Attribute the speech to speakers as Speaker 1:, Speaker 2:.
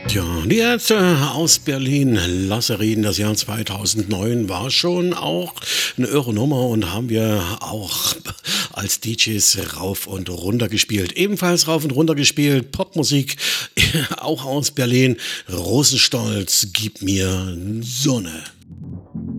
Speaker 1: Tja, die Ärzte aus Berlin, lasse reden, das Jahr 2009 war schon auch eine irre Nummer und haben wir auch als DJs rauf und runter gespielt. Ebenfalls rauf und runter gespielt, Popmusik, auch aus Berlin, Rosenstolz, gib mir Sonne.